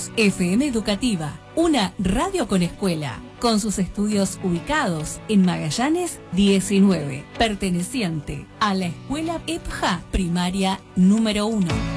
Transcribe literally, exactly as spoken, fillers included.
F M Educativa, una radio con escuela, con sus estudios ubicados en Magallanes diecinueve, perteneciente a la escuela E P J A primaria número uno.